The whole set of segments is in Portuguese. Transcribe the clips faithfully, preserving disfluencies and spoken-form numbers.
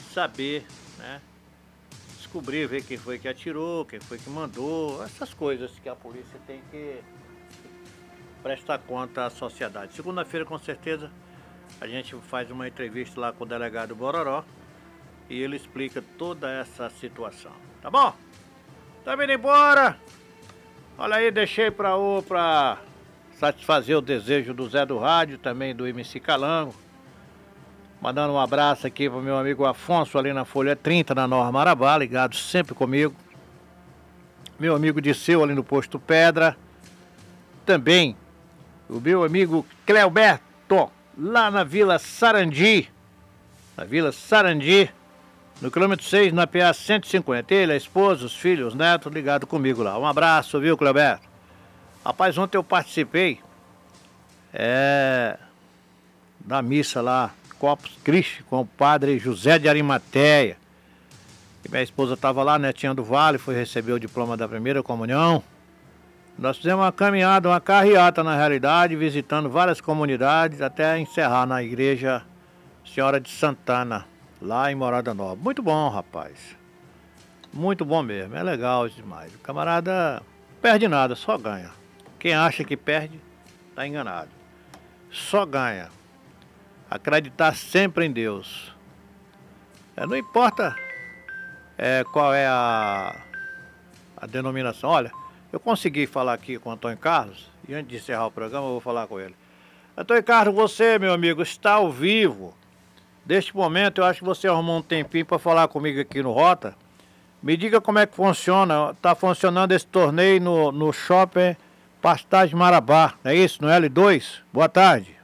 saber, né? Descobrir, ver quem foi que atirou, quem foi que mandou, essas coisas que a polícia tem que prestar conta à sociedade. Segunda-feira, com certeza, a gente faz uma entrevista lá com o delegado Bororó e ele explica toda essa situação. Tá bom? Tá vindo embora? Olha aí, deixei pra o pra satisfazer o desejo do Zé do Rádio, também do M C Calango. Mandando um abraço aqui pro meu amigo Afonso ali na Folha trinta, na Nova Marabá, ligado sempre comigo. Meu amigo Disseu ali no Posto Pedra. Também o meu amigo Cleoberto, lá na Vila Sarandi. Na Vila Sarandi, no quilômetro seis, na P A cento e cinquenta. Ele, a esposa, os filhos, os netos, ligado comigo lá. Um abraço, viu, Cleoberto? Rapaz, ontem eu participei é, da missa lá, Corpus Christi, com o padre José de Arimateia. E minha esposa estava lá, netinha do Vale, foi receber o diploma da primeira comunhão. Nós fizemos uma caminhada, uma carreata na realidade, visitando várias comunidades, até encerrar na igreja Senhora de Santana, lá em Morada Nova. Muito bom, rapaz. Muito bom mesmo, é legal demais. O camarada perde nada, só ganha. Quem acha que perde, tá enganado. Só ganha. Acreditar sempre em Deus. É, não importa é, qual é a, a denominação. Olha, eu consegui falar aqui com o Antônio Carlos, e antes de encerrar o programa eu vou falar com ele. Antônio Carlos, você, meu amigo, está ao vivo. Neste momento eu acho que você arrumou um tempinho para falar comigo aqui no Rota. Me diga como é que funciona. Está funcionando esse torneio no, no Shopping Pastagem Marabá, é isso? No L dois? Boa tarde.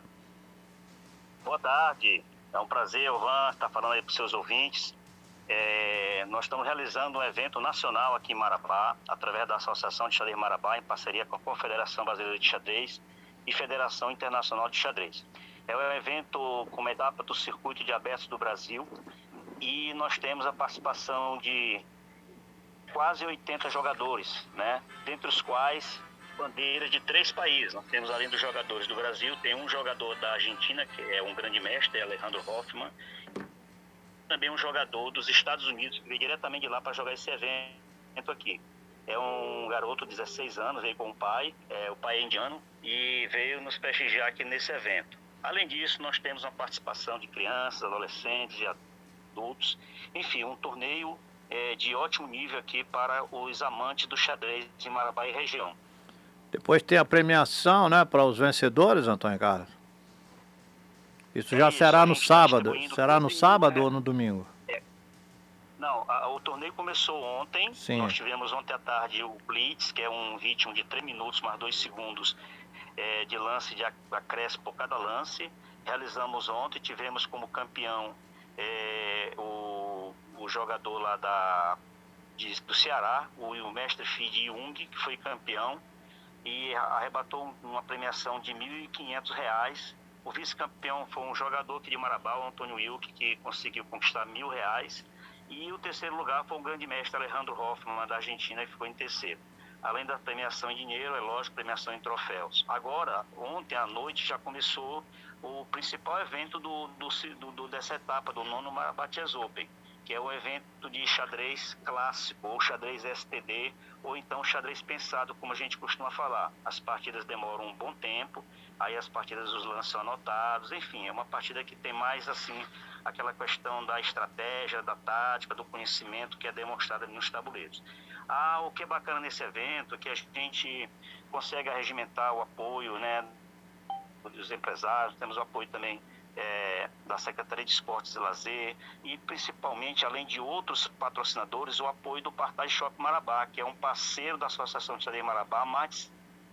Boa tarde, é um prazer, Elvan, estar falando aí para os seus ouvintes. É, nós estamos realizando um evento nacional aqui em Marabá, através da Associação de Xadrez Marabá, em parceria com a Confederação Brasileira de Xadrez e Federação Internacional de Xadrez. É um evento como etapa do Circuito de Abertos do Brasil e nós temos a participação de quase oitenta jogadores, né? Dentre os quais bandeiras de três países. Nós temos, além dos jogadores do Brasil, tem um jogador da Argentina, que é um grande mestre, Alejandro Hoffman, também um jogador dos Estados Unidos, que veio diretamente de lá para jogar esse evento aqui. É um garoto de dezesseis anos, veio com o pai, é, o pai é indiano, e veio nos prestigiar aqui nesse evento. Além disso, nós temos uma participação de crianças, adolescentes e adultos, enfim, um torneio é, de ótimo nível aqui para os amantes do xadrez de Marabá e região. Depois tem a premiação, né, para os vencedores, Antônio Carlos? Isso é já isso, será no sábado? Será no sábado, né, ou no domingo? É. Não, a, o torneio começou ontem. Sim. Nós tivemos ontem à tarde o Blitz, que é um ritmo de três minutos mais dois segundos é, de lance de acréscimo por cada lance. Realizamos ontem, tivemos como campeão é, o, o jogador lá da, de, do Ceará, o, o mestre Fid Jung, que foi campeão e arrebatou uma premiação de mil e quinhentos reais. O vice-campeão foi um jogador aqui de Marabá, o Antônio Wilk, que conseguiu conquistar mil reais. E o terceiro lugar foi o grande mestre Alejandro Hoffman, da Argentina, que ficou em terceiro. Além da premiação em dinheiro, é lógico, premiação em troféus. Agora, ontem à noite já começou o principal evento do, do, do, dessa etapa, do nono Marabá Chess Open, que é o evento de xadrez clássico, ou xadrez S T D, ou então xadrez pensado, como a gente costuma falar. As partidas demoram um bom tempo, aí as partidas, os lances são anotados, enfim, é uma partida que tem mais, assim, aquela questão da estratégia, da tática, do conhecimento que é demonstrada nos tabuleiros. Ah, o que é bacana nesse evento é que a gente consegue arregimentar o apoio, né, dos empresários, temos o apoio também É, da Secretaria de Esportes e Lazer e principalmente, além de outros patrocinadores, o apoio do Partage Shopping Marabá, que é um parceiro da Associação de Xadrez Marabá, mas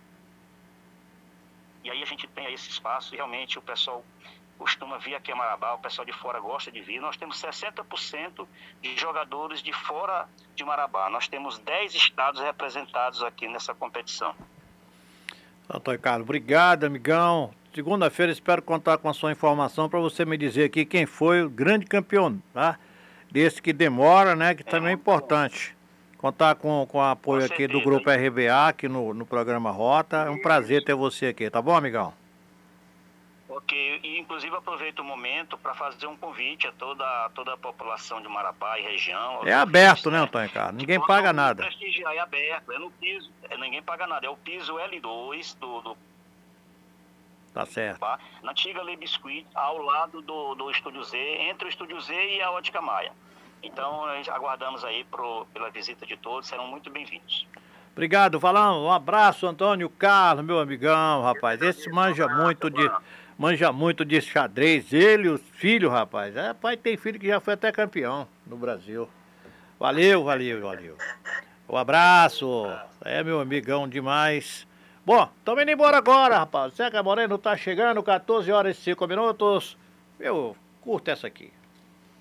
e aí a gente tem esse espaço e realmente o pessoal costuma vir aqui a Marabá, o pessoal de fora gosta de vir. Nós temos sessenta por cento de jogadores de fora de Marabá, nós temos dez estados representados aqui nessa competição. Antônio Carlos, obrigado, amigão. Segunda-feira espero contar com a sua informação para você me dizer aqui quem foi o grande campeão, tá? Desse que demora, né? Que é também é importante. Contar com, com o apoio com aqui do Grupo R B A, aqui no, no programa Rota. É um prazer ter você aqui, tá bom, amigão? Ok, e inclusive aproveito o momento para fazer um convite a toda, toda a população de Marabá e região. É aberto, né, Antônio Carlos? Ninguém paga nada. Prestigiar, é aberto, é no piso, é, ninguém paga nada, é o piso L dois do, do Tá certo. na antiga Le Biscuit, ao lado do, do Estúdio Z, entre o Estúdio Z e a Ótica Maia. Então, nós aguardamos aí pro, pela visita de todos, serão muito bem-vindos. Obrigado, Valão. Um abraço, Antônio Carlos, meu amigão, rapaz. Esse manja muito de manja muito de xadrez. Ele e os filhos, rapaz. É, pai tem filho que já foi até campeão no Brasil. Valeu, valeu, valeu. Um abraço. É, meu amigão demais. Bom, estamos indo embora agora, rapaz. Zeca Moreno tá chegando, quatorze horas e cinco minutos. Eu curto essa aqui.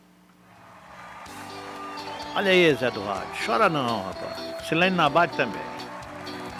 Olha aí, Zé do Rádio. Chora não, rapaz. Silene Nabate também.